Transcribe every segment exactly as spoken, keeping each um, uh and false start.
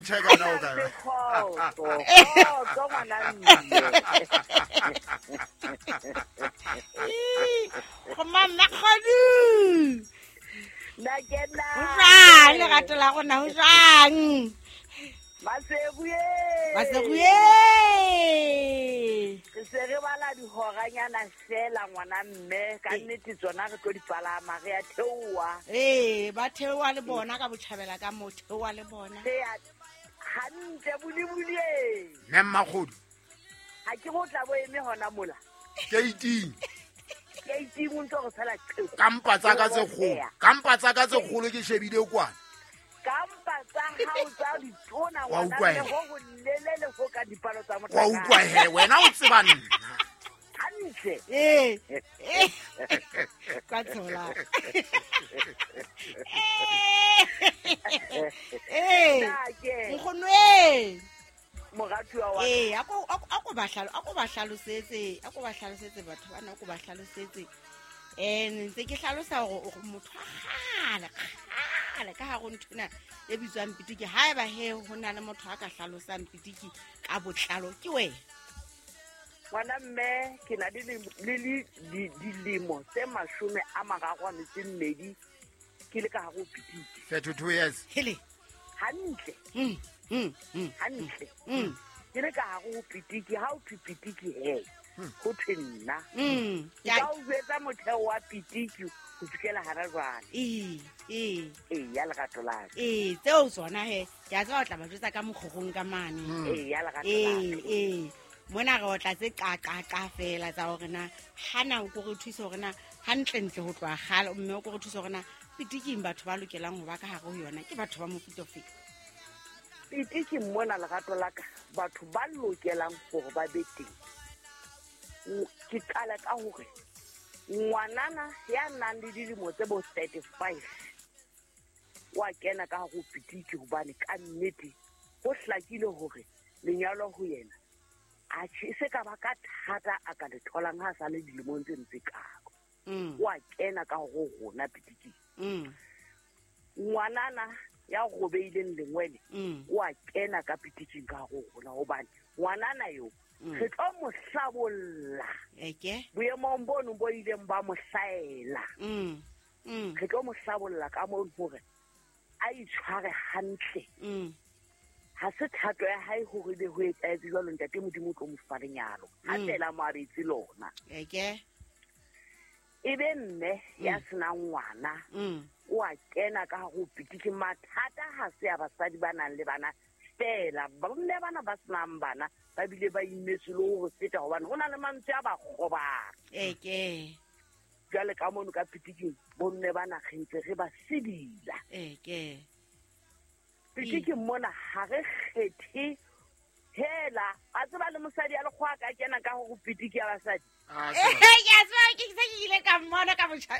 Check out that. Oh, ngwana mme. Go mama khodi. Na ke na. Ra le gato la go na o jang. Masebuye. Masebuye. Ke se re bala di horanyana fela ngwana mme ka nnete tsona re tlo di palama re ya theowa. Eh, ba theowa le bona ka botšhabela ka mo theowa le bona. Se ya hantle bulibuli e. Ne Magodi. Ha ke go tla bo eme hona mola. Ke eighteen. Ke eighteen mo ntse go sala qeo. Kampa tsa ka tse kgolo. Kampa tsa ka tse kgolo ke shebile kwana. Kampa tsa hao tsa di tona Wa ngwana utlwa le he. go go lelele go ka dipalo tsa Wa motlakase. utlwa he wena o tseba nna. Hantle. Eh. Ka tsola. Eh. Na ke Ngonwe. moratwa wa Eh, ako ako ba hlalo, ako ba hlalosetse, ako ba hlalosetse batho bana ako ba hlalosetse. Eh, ntse ke hlalosa gore o motho gala, gala ka ha go nthuna e bitswang pitiki. Ha eba he ho na le motho a ka hlalosang pitiki ka botlalo ke we. ngwana mme ke na le le le dilemo tse mashome a mararo a metso e mmedi ke le ka go pitiki. thirty-two years. Hele. Hantle. Mm. Mm. Mm. Hantle. Mm. Ke le ka go pitiki ha o pitiki he. Go thenna. Mm. Ka o betsa motheo wa pitiki go fikela hara jwana. Eh, eh. Eh ya le gato la. Eh, tseo tsona he. Ke a tswa tla ba jwetsa ka mogogong ka mane. Eh ya le gato la. Eh, eh. Mona re o tla tse ka ka ka fela tsa hore na hana o go re thusa hore na hantle ntle ho tloa gala mme o go re thusa hore na pitiking batho ba lokelang ho ba ka hare ho yona ke batho ba mofuta ofe. Pitiki mona le gato la ka batho ba lokelang gore ba be teng. Ke kala ka hore ngwanana ya nang le dilemo tse bo thirty-five wa kena ka go pitiki hobane ka nnete go hlakile hore lenyalo ho yena a se ka ba ka thata a ka le tholang ha sa le dilemong tse ntse kako. Mm. Wa kena ka go gona pitiki. Mm. Ngwanana ya go beileng lengwele Mm. wa kena ka pitiking ka go gona hobane ngwanana yo re tlo mo hlabolla. Eke. Boemong bono bo ileng ba mo hlaela. Mm. Mm. Re tlo mo hlabolla ka moo hore a itshware hantle. Mm. Ha se thato ya hae hore be ho etsetse jwalo ntate modimo tlo mo fa lenyalo ha tela mo abetse lona. Eke. Ebe mme ya sena ngwana Mm. wa kena ka go pitiki mathata ha se ya basadi ba nang le bana fela ba nne bana ba senang bana ba bile ba imetse le go feta hobane go na le mantse a ba gobang. Eke. Jale ka mono ka pitiki bonne bana khentse re ba sidila. Eke. Pitiki mona ha re kgethe hela a tseba le mosadi a le khwa ka kena ka go pitiki ya basadi. Ah, Eh, ya tswa ke se ke ile ka mmona ka botjha.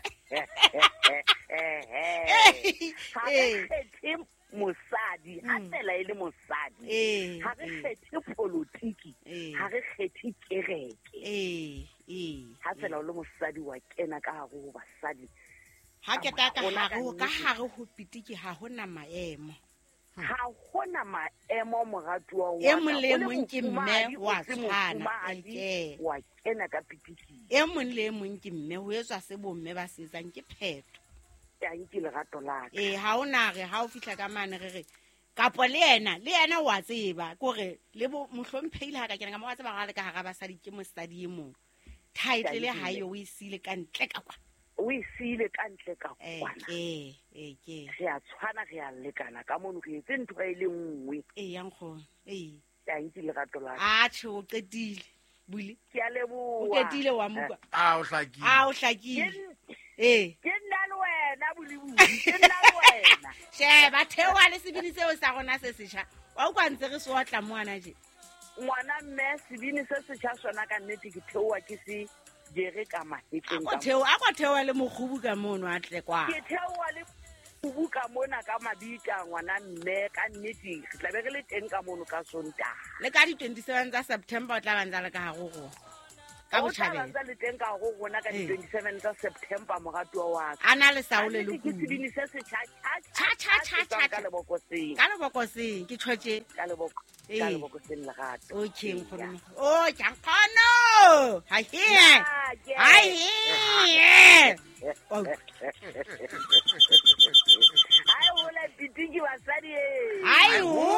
Ha re kgethe mosadi ha tsela e le mosadi. Eh. Ha re kgethe politiki Eh. ha re kgethe kereke. Eh, eh. Ha tsela o le mosadi wa kena ka go basadi. Ha ke ta ka hare ho ka hare ho pitiki ha hona maemo. Ha hona maemo moratuwa wa E mong le mong ke mme wa tshwana. Eke. wa kena ka pitiki. E mong le mong ke mme ho etswa se bomme ba se etsang ke pheto. Ya nke lerato la ka. Eh, ha ona re ha o fihla ka mane re re kapo le yena le yena wa tseba kore le bo mohlomphile ha ka kena ka mo wa tseba ga le ka hara basadi ke mosadi e mong. Title le ha yo o isile ka ntle ka kwa. O isile ka ntle ka Eh, kwana. eh, eh, ke. Re a tshwana re a lekana ka mono re etse ntho e le nngwe. Eh, yang kgone. Eh. Ya nke lerato la ka. A tsho o qetile. Bule. Ke a O leboha. qetile wa muka. Ah, o hlakile. A o hlakile. Eh. Ke nna le wena bolebudi. Ke nna le wena. Sheba theowa le sebini seo sa rona se setjha. Wa o kwantse re so tla moana je. Ngwana mme sebini se se tjha sona ka nnete ke theowa ke se jere ka mahetleng Go ka. theo a go theowa le moghubu ka mono a tle kwa. Ke theowa le buka mona ka mabika ngwana mme ka nnete re tla be re le teng ka mono ka Sontaga. Le ka di twenty-seven tsa September o tla bantsa le ka ha go go. ka o tla botjhabela bantsa le teng ka go gona ka di twenty-seven tsa September mogato wa ka a na le saole le ke sedini se se cha Cha, cha, cha, cha, ka cha. lebokoseng ka lebokoseng ke tshotse ka leboko Ee. ka lebokoseng legato okay Ee, nkgono ya. o ke nkgono ha he Ya, ke. ha he Oh, Ai hole pitiki basadi e ai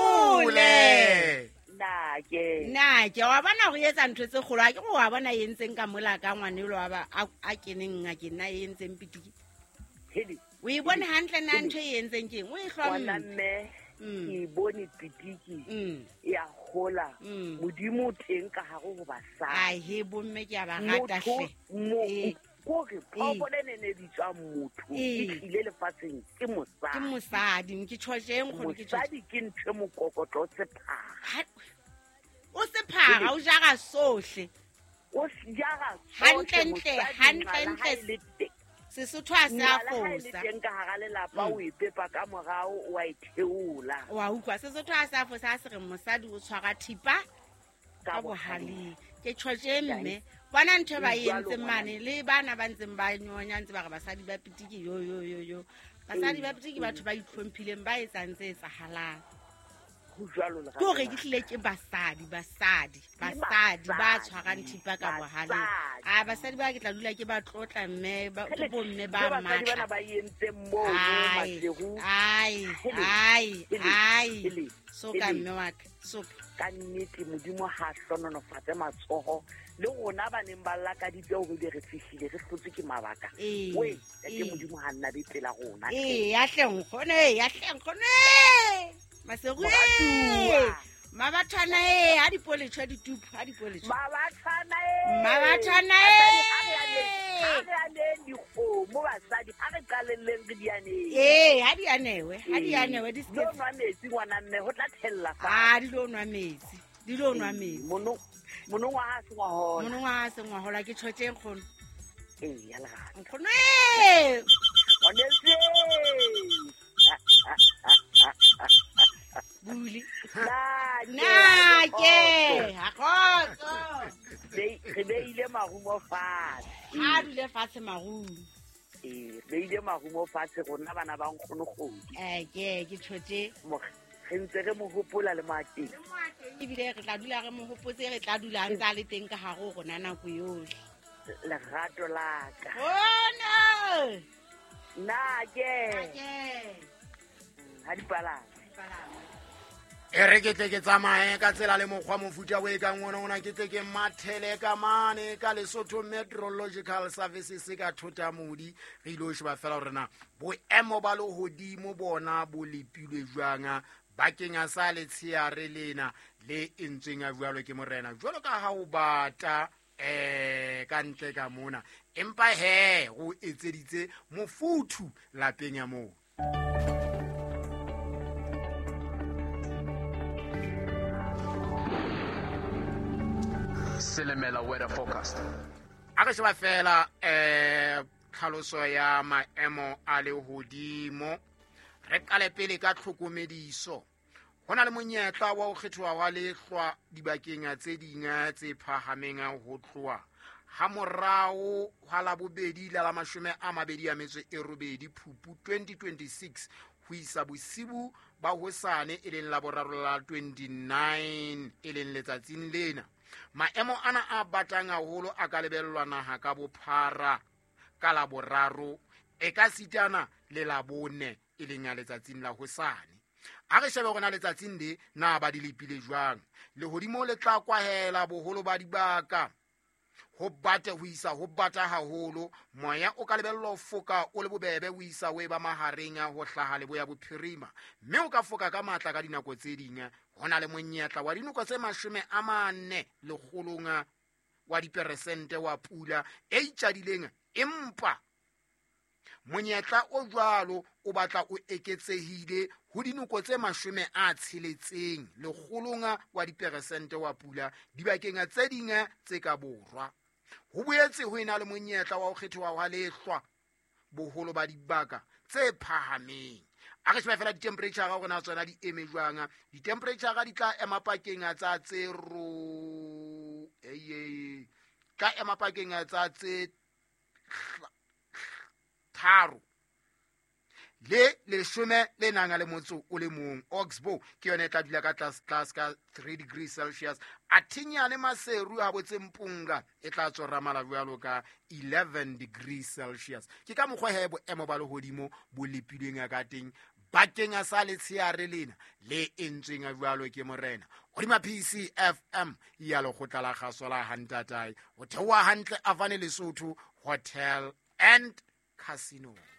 hole na ke na ke wa bona go etsa ntho tse kgolo a ke go wa bona e ntseng ka mola ka ngwanelo wa ba a a keneng nga ke na e ntseng pitiki hedi o e bone hantle na ntho e entseng ke o e wana hlwa mme Mm. ke bone pitiki mm ya gola Mm. modimo teng ka gago go basadi ai he bomme ke a ba rata hle Ee. kore phopole ne ne bitswa motho Ee. e tlile lefatsheng ke ke mosadi mosadi ke tshotjeng go ke tshotse mosadi ke ntho e mokokotlo o sephaga Ha- o se phaga o jaga sohle o jaga Hantle-ntle, hantle-ntle. Sesotho a se a le fosa teng ka gara lelapa o ipepa ka morao o a itheola wa utlwa Sesotho a se a fosa a se re mosadi o tshwara thipa ka ka bohaleng ke tshotse mme bona ntho e ba Ke jwalo entseng mane le bana ba ntseng ba nyonya ntse ba re basadi ba pitiki yo yo yo yo basadi ba pitiki batho ba itlhomphileng ba etsang tse etsahalang go jwalo le ke gore ke tlile ke basadi basadi basadi ba basadi, tshwarang thipa ka bohaleng basadi. a basadi ba ke tla dula ke ba tlotla mme ba ke bomme ba bana matla ba entseng moo ai masego ai Hele, ai hele, ai hele, so ka hele. mme wa ka so ka nnete modimo ga a hlononofatse matsogo le gona ba neng ba lakaditse gore be re fitlhile re hlotswe ke mabaka Ee, we ke ee. modimo ga nna betlela gona ee ya tlhenkgone ya tlhenkgone masego Moratuwa. mabathwana e a dipoletšho ditupu a dipoletšho mabathana Mabathana e. ga aneng dikgomo basadi ga re qalelleng re dianeng ee ga di anewe ga di anewe di lo seke nwa metsi ngwana mme go tla thelela a di lo nwa metsi di lo nwa metsi monong wa ga se ngwagola monong wa se ngwagola ke tshotšeng kgono ee ya legato nkgono e onese bule na na ke a kgotso re beile marumo fatshe a dule fatshe marumo ee re beile marumo fatshe rona bana ba nkgono kgodi um ke ke tshotse re ntse re mo gopola le mateng ebile re tla dula re mo gopotse re tla dula ntse a le teng ka gago gona nako yotlhe lerato laka ono nna ke ke ga dipalame e re ke tle ke tsamaye ka tsela le mokgwa mofuta o e kang ona ona ke tle ke mathele ka mane ka Lesotho Meteorological Services ka Thotamodi re ile o sheba fela gore na boemo ba lehodimo bona bo lepilwe jwang bakeng a sa le tsheare lena le entsweng a jwalo ke morena jwalo ka ha o bata eh ka ntle ka mona empa he go etseditse mofuthu lapeng ya moo Selemela weather forecast. a re sheba fela eh tlhaloso ya maemo a lehodimo re kale pele ka tlhokomediso go na le monyetla wa go kgethoa wa lehlwa dibakeng tse dinga tse phahameng ho tloa ha morao hwa la bobedi la la mashome a mabedi a metso e robedi Phupu twenty twenty-six ho isa bosibu ba hosane e leng la boraro la twenty-nine e leng letsatsing lena maemo ana a batang haholo a ka lebellwa naha ka bophara ka la boraro e ka sitana le la bone e leng ya letsatsing la hosane a re shebe gona letsatsing le na ba di lepile jwang lehodimo le tla kwahela boholo ba dibaka ho bata ho isa ho bata haholo moya o ka lebellwa ho foka o le bobebe ho isa we ba mahareng a ho hlaha le boya bophirima mme o ka foka ka matla ka dinako tse ding hona le monyetla wa dinoko tse mashome a mane le kgolonga wa diperesente wa pula e itjadileng empa monyetla o jwalo o batla o eketsehile ho dinoko tse mashome a tsheletseng le kgolonga wa diperesente wa pula dibakeng tse ding tse ka borwa ho boetse ho ena le monyetla wa ho kgethoa wa lehlwa boholo ba dibaka tse phahameng a re sheba fela di-temperature ga gona tsona di eme jwang di-temperature di tla ema pakeng tsa tsero eye ka emapakeng a tsa tse tharo le leshome le nang le motso o le mong. Oxbow ke yone tla dula ka tlase ka three degrees Celsius. Athinyane Maseru a botse Mpunga e tla tsora mala bjalo ka eleven degrees Celsius. Ke ka mokgwa he boemo ba lehodimo bo lepilweng a ka teng bakeng a sa letsheare lena le entsweng a bjalo ke morena. Hodima P C F M ya lekgotla la kgaso la Hantatai ho theoha hantle Avane Lesotho Hotel and Casino.